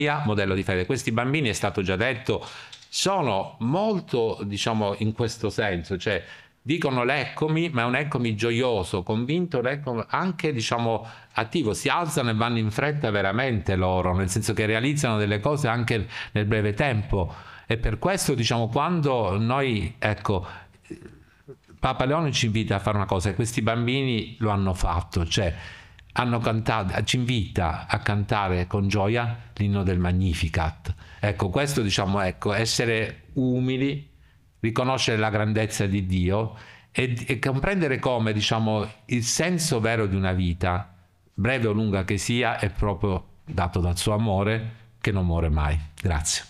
modello di fede. Questi bambini, è stato già detto, sono molto, diciamo, in questo senso, cioè dicono l'eccomi, ma è un eccomi gioioso, convinto, l'eccomi anche, diciamo, attivo, si alzano e vanno in fretta veramente loro, nel senso che realizzano delle cose anche nel breve tempo. E per questo, diciamo, quando noi, ecco, Papa Leone ci invita a fare una cosa, e questi bambini lo hanno fatto, cioè hanno cantato, ci invita a cantare con gioia l'inno del Magnificat. Ecco, questo, diciamo, ecco, essere umili, riconoscere la grandezza di Dio e comprendere come, diciamo, il senso vero di una vita, breve o lunga che sia, è proprio dato dal suo amore che non muore mai. Grazie.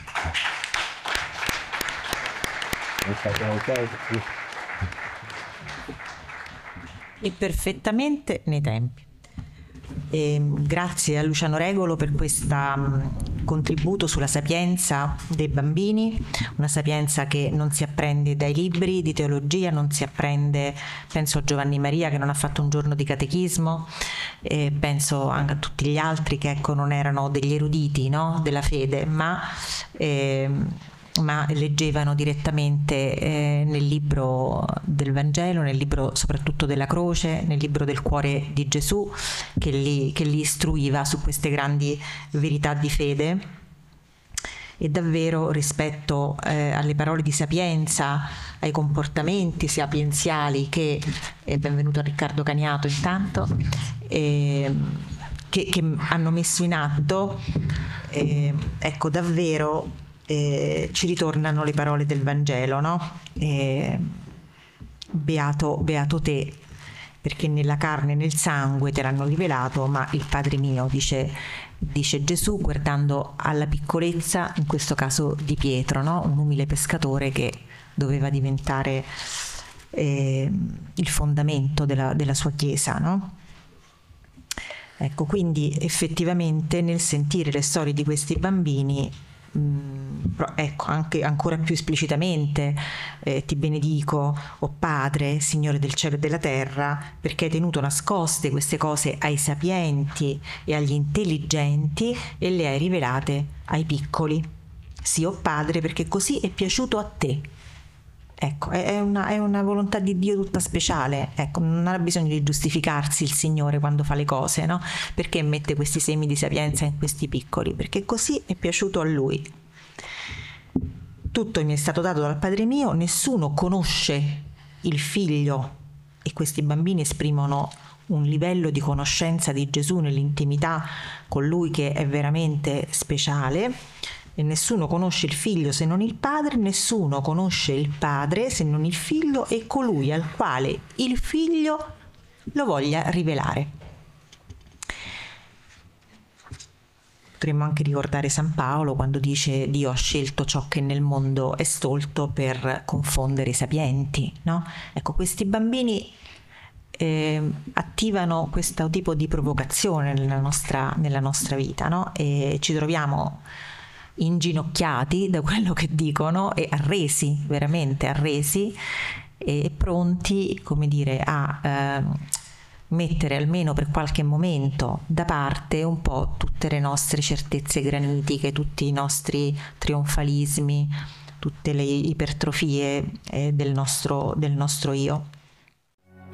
E perfettamente nei tempi. Grazie a Luciano Regolo per questo contributo sulla sapienza dei bambini, una sapienza che non si apprende dai libri di teologia, non si apprende, penso a Giovanni Maria che non ha fatto un giorno di catechismo, penso anche a tutti gli altri che, ecco, non erano degli eruditi, no, della fede, ma leggevano direttamente nel libro del Vangelo, nel libro soprattutto della croce, nel libro del cuore di Gesù, che li istruiva su queste grandi verità di fede. E davvero, rispetto alle parole di sapienza, ai comportamenti sapienziali che, benvenuto a Riccardo Caniato intanto, che hanno messo in atto, ecco, davvero ci ritornano le parole del Vangelo, no? Beato te, perché nella carne e nel sangue te l'hanno rivelato, ma il Padre mio, dice Gesù, guardando alla piccolezza, in questo caso di Pietro, no? Un umile pescatore che doveva diventare il fondamento della sua chiesa, no? Ecco, quindi effettivamente nel sentire le storie di questi bambini, ecco, anche ancora più esplicitamente, ti benedico, o Padre, Signore del cielo e della terra, perché hai tenuto nascoste queste cose ai sapienti e agli intelligenti e le hai rivelate ai piccoli. Sì, o Padre, perché così è piaciuto a te. Ecco, è una volontà di Dio tutta speciale. Ecco, non ha bisogno di giustificarsi il Signore quando fa le cose, no? Perché mette questi semi di sapienza in questi piccoli? Perché così è piaciuto a Lui. Tutto mi è stato dato dal Padre mio, nessuno conosce il Figlio, e questi bambini esprimono un livello di conoscenza di Gesù nell'intimità con Lui che è veramente speciale. E nessuno conosce il Figlio se non il Padre, nessuno conosce il Padre se non il Figlio e colui al quale il Figlio lo voglia rivelare. Potremmo anche ricordare San Paolo quando dice: Dio ha scelto ciò che nel mondo è stolto per confondere i sapienti, no? Ecco, questi bambini attivano questo tipo di provocazione nella nostra vita, no? E ci troviamo inginocchiati da quello che dicono e arresi, veramente arresi, e pronti, come dire, a mettere almeno per qualche momento da parte un po' tutte le nostre certezze granitiche, tutti i nostri trionfalismi, tutte le ipertrofie del nostro io.